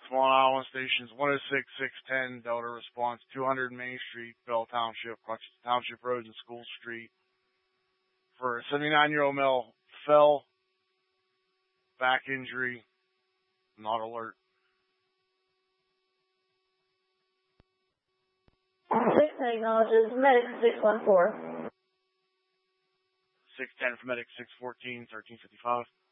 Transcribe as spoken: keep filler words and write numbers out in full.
Swan Island stations, one oh six, six ten, Delta response, two hundred Main Street, Bell Township, Township Road and School Street. For a seventy-nine-year-old male, fell, back injury, not alert. six ten acknowledges medic six one four. six ten for medic six fourteen, thirteen fifty-five.